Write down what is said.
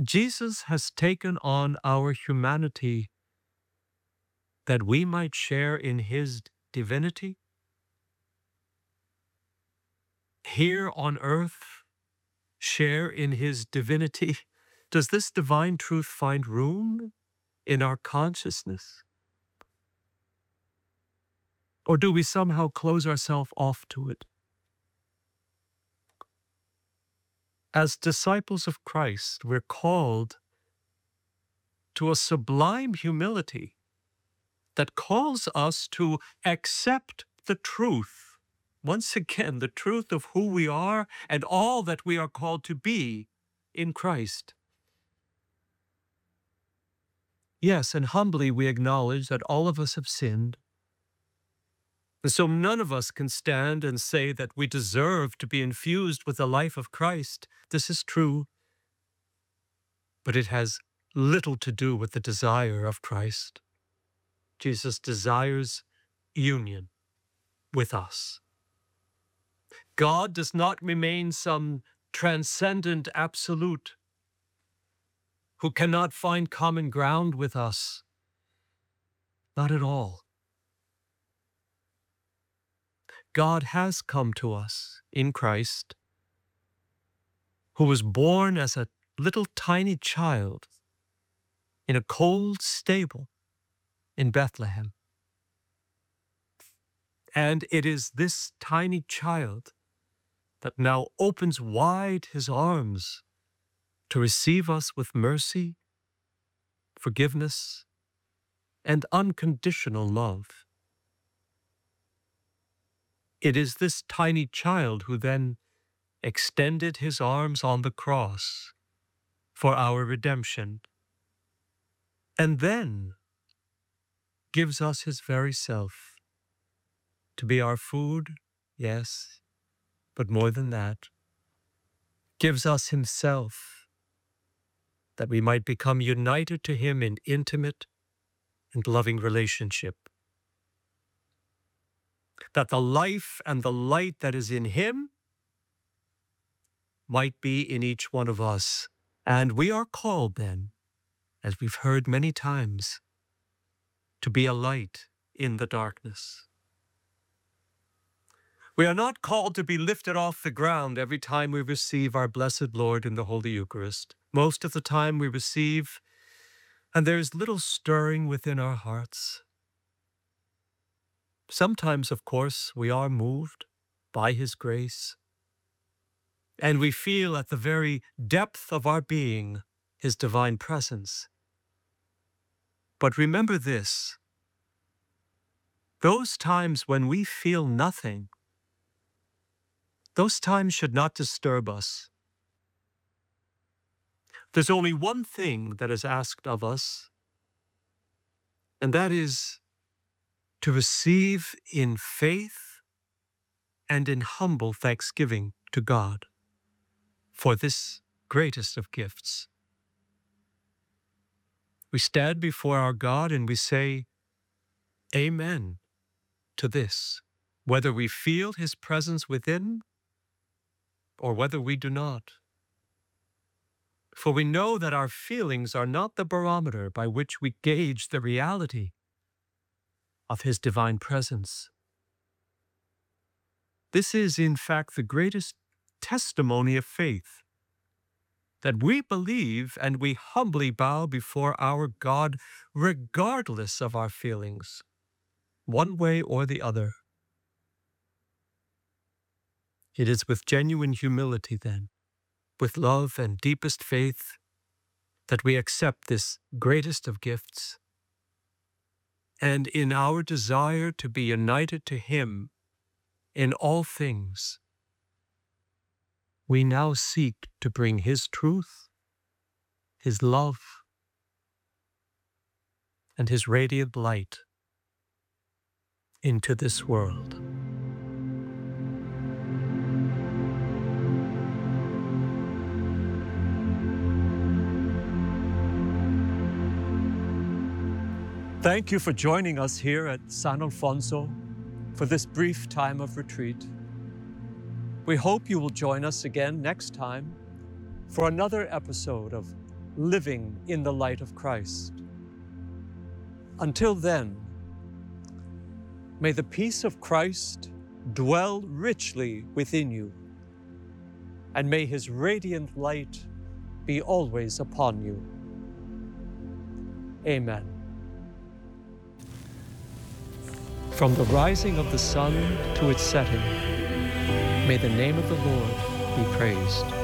Jesus has taken on our humanity that we might share in his divinity. Here on earth, share in his divinity. Does this divine truth find room in our consciousness? Or do we somehow close ourselves off to it? As disciples of Christ, we're called to a sublime humility that calls us to accept the truth. Once again, the truth of who we are and all that we are called to be in Christ. Yes, and humbly we acknowledge that all of us have sinned. And so none of us can stand and say that we deserve to be infused with the life of Christ. This is true, but it has little to do with the desire of Christ. Jesus desires union with us. God does not remain some transcendent absolute who cannot find common ground with us. Not at all. God has come to us in Christ, who was born as a little tiny child in a cold stable in Bethlehem. And it is this tiny child that now opens wide his arms to receive us with mercy, forgiveness, and unconditional love. It is this tiny child who then extended his arms on the cross for our redemption, and then gives us his very self to be our food, yes, but more than that, gives us himself that we might become united to him in intimate and loving relationship. That the life and the light that is in him might be in each one of us. And we are called then, as we've heard many times, to be a light in the darkness. We are not called to be lifted off the ground every time we receive our blessed Lord in the Holy Eucharist. Most of the time we receive, and there is little stirring within our hearts. Sometimes, of course, we are moved by his grace, and we feel at the very depth of our being his divine presence. But remember this, those times when we feel nothing, those times should not disturb us. There's only one thing that is asked of us, and that is to receive in faith and in humble thanksgiving to God for this greatest of gifts. We stand before our God and we say, Amen to this, whether we feel his presence within or whether we do not. For we know that our feelings are not the barometer by which we gauge the reality of his divine presence. This is, in fact, the greatest testimony of faith, that we believe and we humbly bow before our God regardless of our feelings, one way or the other. It is with genuine humility, then, with love and deepest faith, that we accept this greatest of gifts. And in our desire to be united to him in all things, we now seek to bring his truth, his love, and his radiant light into this world. Thank you for joining us here at San Alfonso for this brief time of retreat. We hope you will join us again next time for another episode of living in the light of Christ. Until then, may the peace of Christ dwell richly within you, and may his radiant light be always upon you. Amen. From the rising of the sun to its setting, may the name of the Lord be praised.